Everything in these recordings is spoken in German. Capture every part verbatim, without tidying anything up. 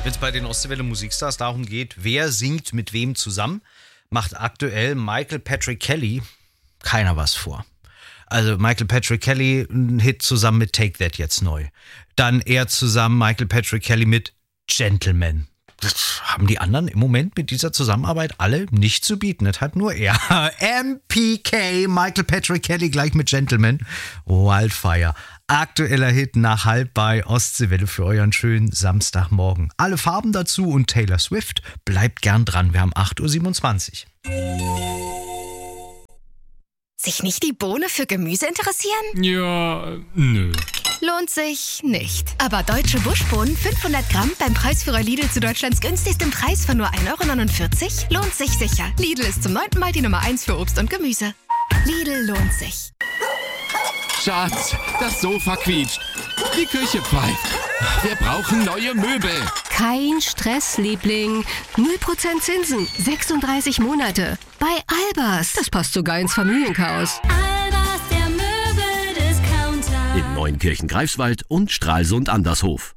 Wenn es bei den Ostseewelle Musikstars darum geht, wer singt mit wem zusammen, macht aktuell Michael Patrick Kelly keiner was vor. Also Michael Patrick Kelly, ein Hit zusammen mit Take That jetzt neu. Dann er zusammen, Michael Patrick Kelly mit Gentleman. Das haben die anderen im Moment mit dieser Zusammenarbeit alle nicht zu bieten. Das hat nur er. M P K, Michael Patrick Kelly gleich mit Gentleman. Wildfire. Aktueller Hit nach halb bei Ostseewelle für euren schönen Samstagmorgen. Alle Farben dazu und Taylor Swift. Bleibt gern dran. Wir haben acht Uhr siebenundzwanzig. Sich nicht die Bohne für Gemüse interessieren? Ja, nö. Lohnt sich nicht. Aber deutsche Buschbohnen fünfhundert Gramm beim Preisführer Lidl zu Deutschlands günstigstem Preis von nur ein Euro neunundvierzig lohnt sich sicher. Lidl ist zum neunten Mal die Nummer eins für Obst und Gemüse. Lidl lohnt sich. Schatz, das Sofa quietscht. Die Küche pfeift. Wir brauchen neue Möbel. Kein Stress, Liebling. null Prozent Zinsen, sechsunddreißig Monate. Bei Albers. Das passt sogar ins Familienchaos. Albers, der Möbeldiscounter. In Neunkirchen-Greifswald und Stralsund-Andershof.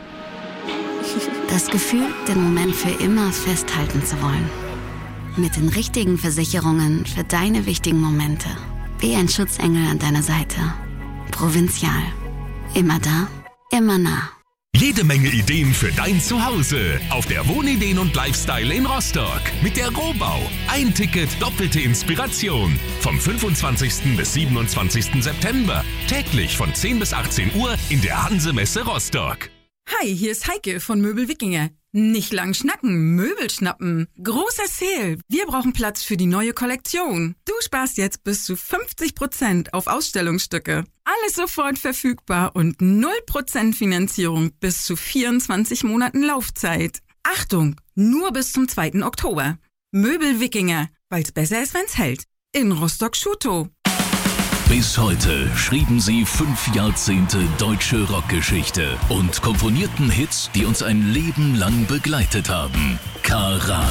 Das Gefühl, den Moment für immer festhalten zu wollen. Mit den richtigen Versicherungen für deine wichtigen Momente. Wie ein Schutzengel an deiner Seite. Provinzial. Immer da, immer nah. Jede Menge Ideen für dein Zuhause. Auf der Wohnideen und Lifestyle in Rostock. Mit der Rohbau. Ein Ticket, doppelte Inspiration. Vom fünfundzwanzigsten bis siebenundzwanzigsten September. Täglich von zehn bis achtzehn Uhr in der Hanse-Messe Rostock. Hi, hier ist Heike von Möbel Wikinger. Nicht lang schnacken, Möbel schnappen. Großer Sale. Wir brauchen Platz für die neue Kollektion. Du sparst jetzt bis zu fünfzig Prozent auf Ausstellungsstücke. Alles sofort verfügbar und null Prozent Finanzierung bis zu vierundzwanzig Monaten Laufzeit. Achtung, nur bis zum zweiten Oktober. Möbel Wikinger, weil's besser ist, wenn's hält. In Rostock-Schutow. Bis heute schrieben sie fünf Jahrzehnte deutsche Rockgeschichte und komponierten Hits, die uns ein Leben lang begleitet haben. Karat.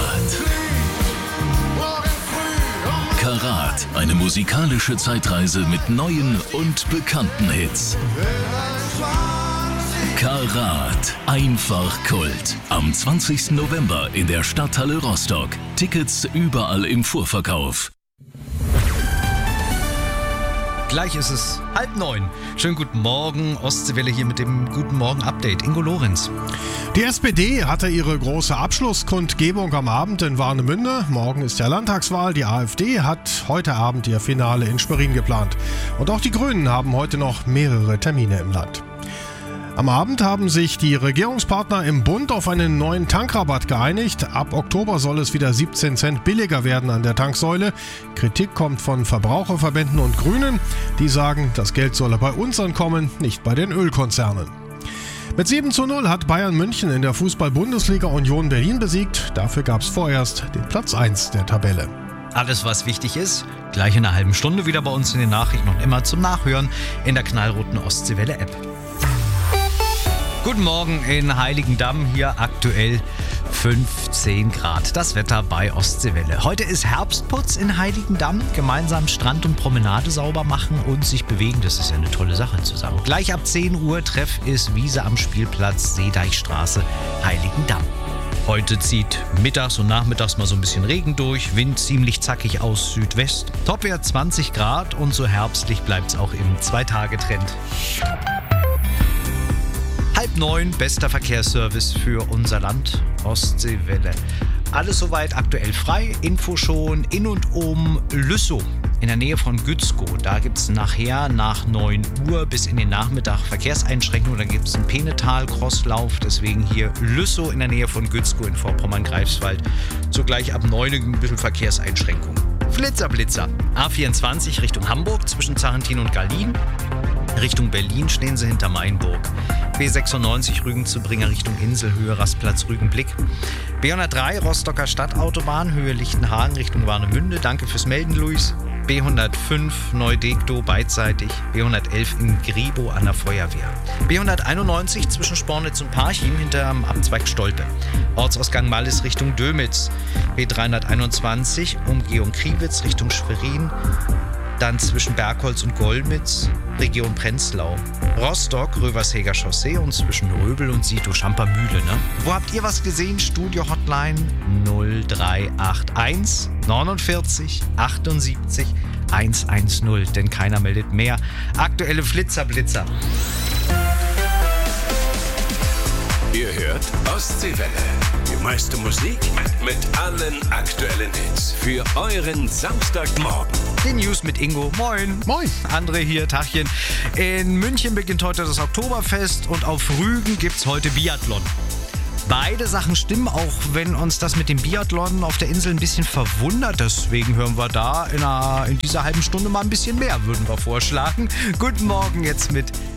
Karat, eine musikalische Zeitreise mit neuen und bekannten Hits. Karat, einfach Kult. Am zwanzigsten November in der Stadthalle Rostock. Tickets überall im Vorverkauf. Gleich ist es halb neun. Schönen guten Morgen, Ostseewelle hier mit dem Guten Morgen Update. Ingo Lorenz. Die S P D hatte ihre große Abschlusskundgebung am Abend in Warnemünde. Morgen ist ja Landtagswahl. Die A f D hat heute Abend ihr Finale in Schwerin geplant. Und auch die Grünen haben heute noch mehrere Termine im Land. Am Abend haben sich die Regierungspartner im Bund auf einen neuen Tankrabatt geeinigt. Ab Oktober soll es wieder siebzehn Cent billiger werden an der Tanksäule. Kritik kommt von Verbraucherverbänden und Grünen. Die sagen, das Geld solle bei uns ankommen, nicht bei den Ölkonzernen. Mit sieben zu null hat Bayern München in der Fußball-Bundesliga Union Berlin besiegt. Dafür gab es vorerst den Platz eins der Tabelle. Alles, was wichtig ist, gleich in einer halben Stunde wieder bei uns in den Nachrichten und immer zum Nachhören in der knallroten Ostseewelle-App. Guten Morgen in Heiligendamm, hier aktuell fünfzehn Grad. Das Wetter bei Ostseewelle. Heute ist Herbstputz in Heiligendamm. Gemeinsam Strand und Promenade sauber machen und sich bewegen. Das ist ja eine tolle Sache zusammen. Gleich ab zehn Uhr Treff ist Wiese am Spielplatz, Seedeichstraße, Heiligendamm. Heute zieht mittags und nachmittags mal so ein bisschen Regen durch. Wind ziemlich zackig aus Südwest. Topwert zwanzig Grad und so herbstlich bleibt es auch im Zwei-Tage-Trend. Halb neun, bester Verkehrsservice für unser Land, Ostseewelle. Alles soweit aktuell frei, Info schon in und um Lüssow in der Nähe von Gützkow. Da gibt es nachher nach neun Uhr bis in den Nachmittag Verkehrseinschränkungen. Da gibt es einen Penetal-Crosslauf, deswegen hier Lüssow in der Nähe von Gützkow in Vorpommern-Greifswald. Zugleich ab neun Uhr ein bisschen Verkehrseinschränkungen. Flitzer, Blitzer. A vierundzwanzig Richtung Hamburg zwischen Zarentin und Gallien. Richtung Berlin stehen sie hinter Mainburg. B sechsundneunzig Rügen zu Bringer Richtung Inselhöhe, Rastplatz Rügenblick. B hundertdrei Rostocker Stadtautobahn, Höhe Lichtenhagen Richtung Warnemünde. Danke fürs Melden, Luis. B hundertfünf Neudegdow beidseitig. B hundertelf in Gribow an der Feuerwehr. B hunderteinundneunzig zwischen Spornitz und Parchim hinterm Abzweig Stolpe. Ortsausgang Mallis Richtung Dömitz. B dreihunderteinundzwanzig Umgehung Kriwitz Richtung Schwerin. Dann zwischen Bergholz und Golmitz, Region Prenzlau. Rostock, Röversheger Chaussee und zwischen Röbel und Sito-Schampermühle. Ne? Wo habt ihr was gesehen? Studio Hotline null drei acht eins neunundvierzig achtundsiebzig hundertzehn, denn keiner meldet mehr. Aktuelle Flitzerblitzer. Ihr hört Ostseewelle. Die meiste Musik mit allen aktuellen Hits. Für euren Samstagmorgen. Die News mit Ingo. Moin. Moin. André hier, Tachchen. In München beginnt heute das Oktoberfest und auf Rügen gibt's heute Biathlon. Beide Sachen stimmen, auch wenn uns das mit dem Biathlon auf der Insel ein bisschen verwundert. Deswegen hören wir da in, einer, in dieser halben Stunde mal ein bisschen mehr, würden wir vorschlagen. Guten Morgen jetzt mit